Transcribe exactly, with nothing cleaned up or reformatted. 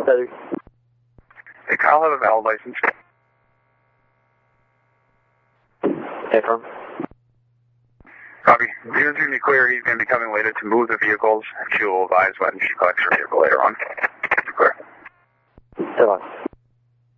Desert. Hey, Kyle, have a valid license. Affirm. Copy. Unit's going to be clear. He's going to be coming later to move the vehicles, and she will advise when she collects her vehicle later on. Clear. So long.